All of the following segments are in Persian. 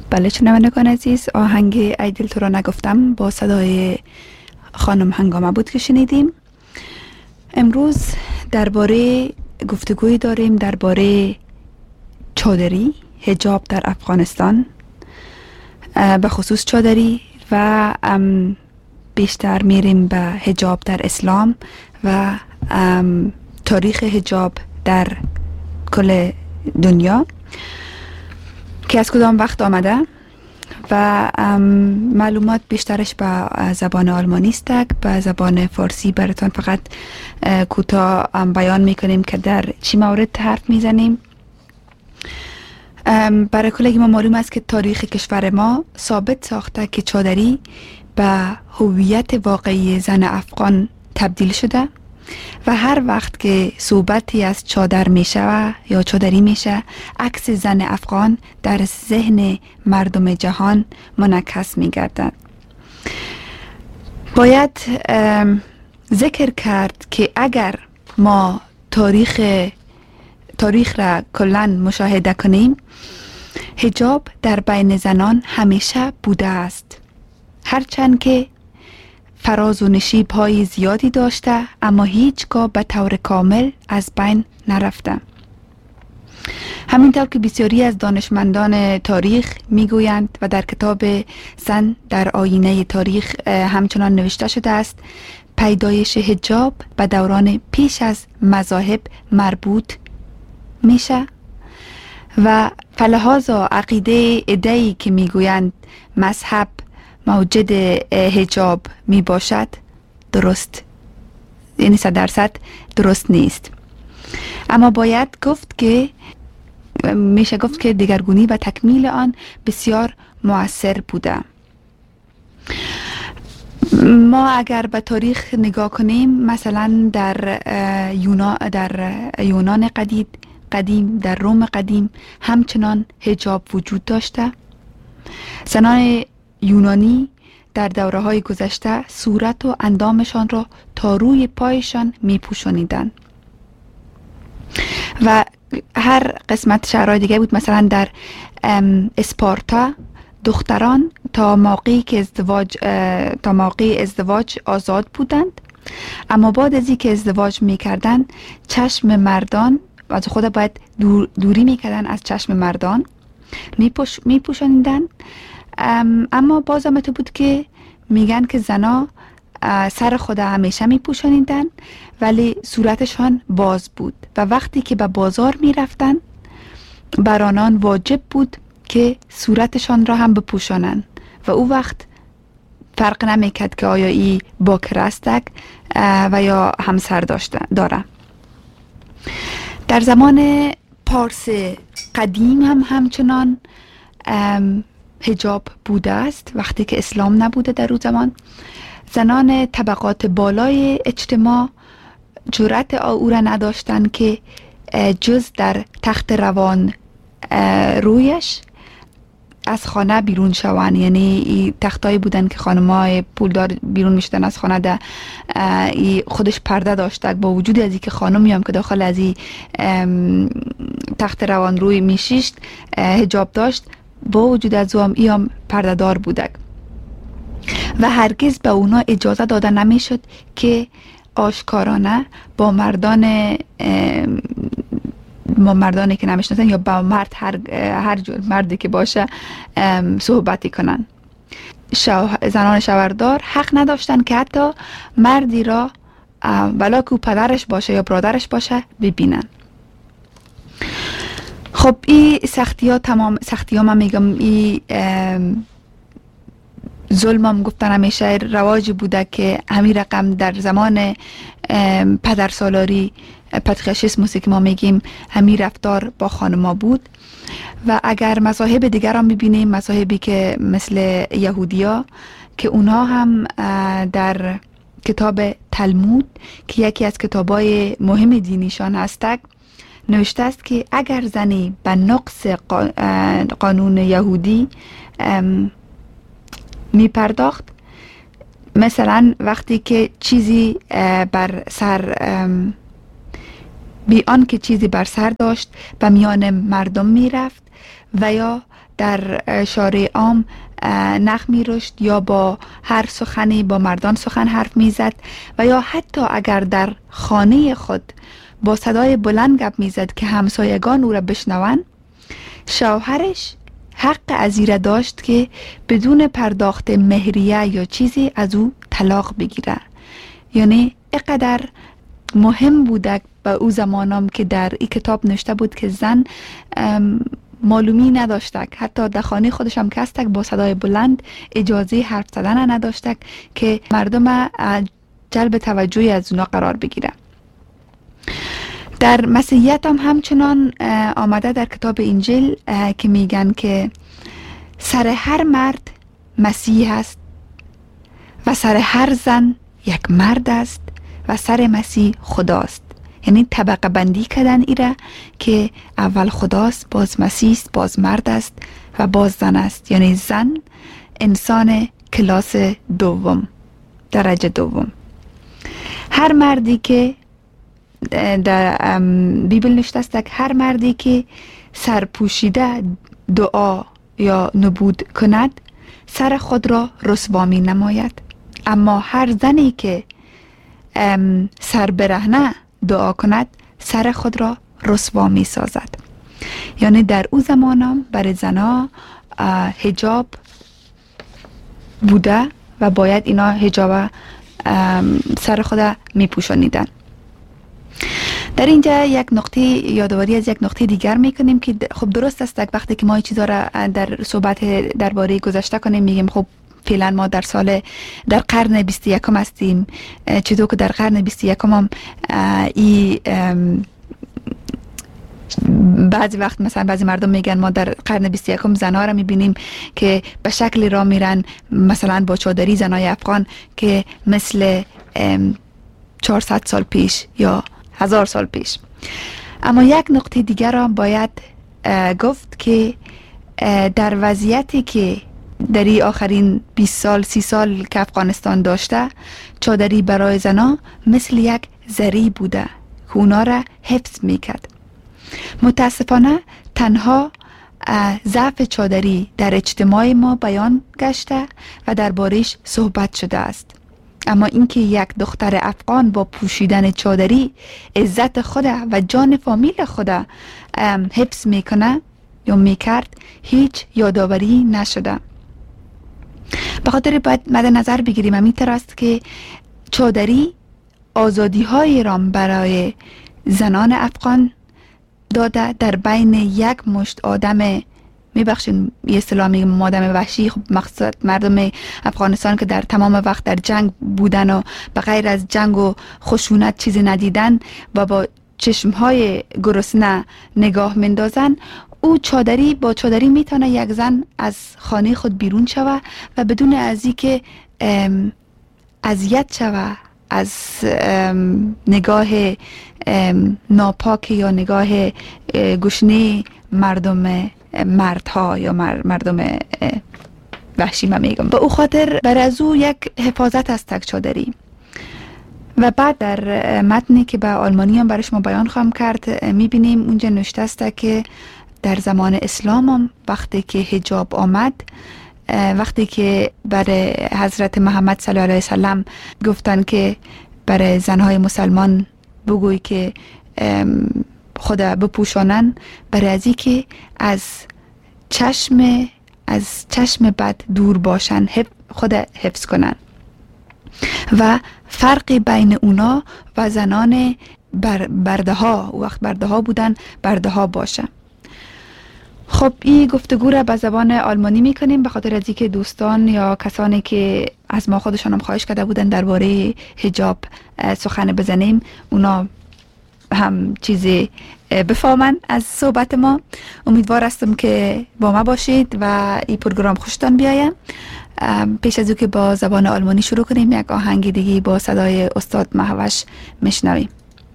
بله شنوندگان عزیز، آهنگ ای دل تو را نگفتم با صدای خانم هنگامه بود که شنیدیم. امروز درباره گفتگوی داریم درباره چادری، حجاب در افغانستان، به خصوص چادری، و بیشتر میریم به حجاب در اسلام و تاریخ حجاب در کل دنیا که از کدام وقت آمده و معلومات بیشترش به زبان آلمانی است. به زبان فارسی براتون فقط کوتاه بیان میکنیم که در چی مورد حرف میزنیم. برای کلگی ما معلوم است که تاریخ کشور ما ثابت ساخته که چادری به هویت واقعی زن افغان تبدیل شده و هر وقت که صحبتی از چادر میشه یا چادری میشه، عکس زن افغان در ذهن مردم جهان منعکس میگردد. باید ذکر کرد که اگر ما تاریخ را کلن مشاهده کنیم، حجاب در بین زنان همیشه بوده است، هرچند که فراز و نشیب های زیادی داشته اما هیچگاه به طور کامل از بین نرفته. همینطور که بسیاری از دانشمندان تاریخ میگویند و در کتاب زن در آینه تاریخ همچنان نوشته شده است، پیدایش حجاب به دوران پیش از مذاهب مربوط میشه و فلحاظ عقیده ادعی که میگویند مذهب موجد حجاب می باشد درست، یعنی 100% درست نیست. اما باید گفت که میشه گفت که دگرگونی و تکمیل آن بسیار مؤثر بوده. ما اگر به تاریخ نگاه کنیم، مثلا در یونان قدیم، در روم قدیم همچنان حجاب وجود داشته. زنان یونانی در دوره های گذشته صورت و اندامشان را تا روی پایشان می پوشانیدند و هر قسمت شهرهای دیگه بود. مثلا در اسپارتا دختران تا موقعی ازدواج آزاد بودند، اما بعد از اینکه ازدواج میکردند چشم مردان از خود باید دوری میکردن از چشم مردان میپوشانیدند. اما باز هم تو بود که میگن که زنا سر خود همیشه میپوشانیدن ولی صورتشان باز بود و وقتی که به بازار میرفتن بر آنان واجب بود که صورتشان را هم بپوشانند و او وقت فرق نمیکرد که آیا ای باکر است و یا همسر داره. در زمان پارس قدیم هم همچنان حجاب بوده است. وقتی که اسلام نبوده در اون زمان، زنان طبقات بالای اجتماع جرأت او را نداشتند که جز در تخت روان رویش از خانه بیرون شوند. یعنی تختایی بودن که خانم‌های پولدار بیرون میشدن از خانه، ده خودش پرده داشته. با وجود از اینکه خانمی هم که داخل از این تخت روان روی میشیشت حجاب داشت، با وجود از او هم پرده دار بودک و هرگز به اونا اجازه داده نمیشد که آشکارانه با مردانی که نمیشناسن یا با مرد هر جور مردی که باشه صحبتی کنن. زنان شوهردار حق نداشتن که حتی مردی را ولا که پدرش باشه یا برادرش باشه ببینن. خب این سختی ها من میگم، این ظلم هم گفتن همیشه رواج بوده که همین رقم در زمان پدرسالاری پاتریارشیسموسی که ما میگیم همین رفتار با خانما بود. و اگر مذاهب دیگر هم ببینیم، مذاهبی که مثل یهودیا که اونها هم در کتاب تلمود که یکی از کتابای مهم دینیشان هستند نوشته است که اگر زنی به نقص قانون یهودی می مثلا وقتی که چیزی بر سر بی آن که چیزی بر سر داشت به میان مردم می رفت و یا در شارع عام نخ می رشت یا با هر سخنی با مردان سخن حرف می زد و یا حتی اگر در خانه خود با صدای بلند گپ می زد که همسایگان او را بشنوند، شوهرش حق ازیره داشت که بدون پرداخت مهریه یا چیزی از او طلاق بگیره. یعنی اینقدر مهم بوده به او زمانم که در این کتاب نوشته بود که زن معلومی نداشتک، حتی در خانه خودش هم کستک با صدای بلند اجازه حرف زدن نداشتک که مردم جلب توجهی از اونا قرار بگیره. در مسیحیت هم همچنان آمده در کتاب انجیل که میگن که سر هر مرد مسیح است و سر هر زن یک مرد است و سر مسیح خداست. یعنی طبقه بندی کردن ایره که اول خداست، باز مسیح است، باز مرد است و باز زن است. یعنی زن انسان کلاس دوم، درجه دوم. هر مردی که در بیبل نوشته است که هر مردی که سرپوشیده دعا یا نبوذ کند سر خود را رسوا می نماید، اما هر زنی که سر برهنه دعا کند سر خود را رسوا می سازد. یعنی در او زمانم برای زنها حجاب بوده و باید اینا حجاب سر خود می پوشانیدن. در اینجا یک نقطه یادآوری از یک نقطه دیگر میکنیم که خب درست است وقتی که ما این چیزا را در صحبت درباره گذشته کنیم میگیم خب فعلا ما در قرن 21 هستیم، چطور که در قرن 21 هم بعضی وقت مثلا بعضی مردم میگن ما در قرن 21 زنها را میبینیم که به شکل را میرن مثلا با چادری زنای افغان که مثل 400 سال پیش یا 1000 سال پیش. اما یک نقطه دیگر را باید گفت که در وضعیتی که در این آخرین 20 سال 30 سال که افغانستان داشته، چادری برای زنها مثل یک زری بوده که اونا را حفظ میکرد. متاسفانه تنها ضعف چادری در اجتماع ما بیان گشته و درباره‌اش صحبت شده است. اما اینکه یک دختر افغان با پوشیدن چادری عزت خود و جان فامیل خود حفظ میکنه یا میکرد هیچ یادآوری نشده. به خاطر باید مد نظر بگیریم همین طور است که چادری آزادی های رام برای زنان افغان داده. در بین یک مشت آدم، میبخشین یه اصطلاح میگم آدم وحشی، خب مقصد مردم افغانستان که در تمام وقت در جنگ بودن و به غیر از جنگ و خشونت چیزی ندیدن و با چشمهای گرسنه نگاه مندازن، او با چادری میتونه یک زن از خانه خود بیرون شوه و بدون از اینکه اذیت شوه از نگاه ناپاک یا نگاه گشنه مردها یا مردم وحشی ما میگم. به او خاطر بر از او یک حفاظت از تک چادری. و بعد در متنی که به آلمانی هم برش ما بیان خواهم کرد میبینیم اونجا نوشته است که در زمان اسلام هم وقتی که حجاب آمد، وقتی که برای حضرت محمد صلی الله علیه وسلم گفتن که برای زنهای مسلمان بگوی که خود بپوشانن، برای ازی که از چشم بد دور باشن، خود حفظ کنن و فرق بین اونا و زنان برده ها، وقت برده ها بودن، برده ها باشه. خب این گفتگو را به زبان آلمانی میکنیم به خاطر از اینکه دوستان یا کسانی که از ما خودشان هم خواهش کرده بودن درباره حجاب سخن بزنیم، اونا هم چیزی بفهمن از صحبت ما. امیدوار هستم که با ما باشید و این پروگرام خوشتان بیاید. پیش از او که با زبان آلمانی شروع کنیم، یک آهنگ دیگه با صدای استاد مهوش میشنویم.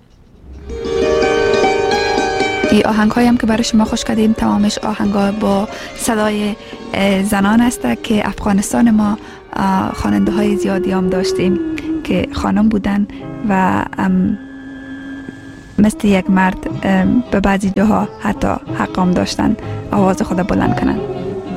این آهنگ هایی هم که برای شما خوش کردیم تمامش آهنگ ها با صدای زنان است که افغانستان ما خواننده های زیادی هم داشتیم که خانم بودن و مثل یک مرد به بعضی جاها حتی حقام داشتن آواز خود بلند کنن.